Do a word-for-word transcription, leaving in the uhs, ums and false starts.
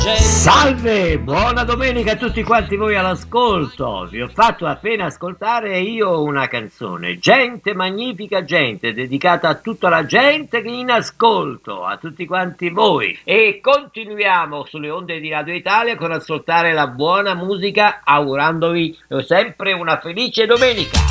Salve, buona domenica a tutti quanti voi all'ascolto. Vi ho fatto appena ascoltare io una canzone, Gente magnifica gente, dedicata a tutta la gente che in ascolto, a tutti quanti voi. E continuiamo sulle onde di Radio Italia con ascoltare la buona musica, augurandovi sempre una felice domenica.